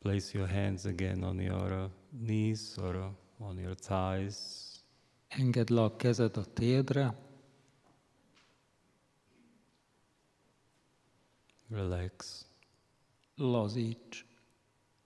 place your hands again on your knees or on your thighs. Engedd le a kezed a térdre. Relax. Lazíts.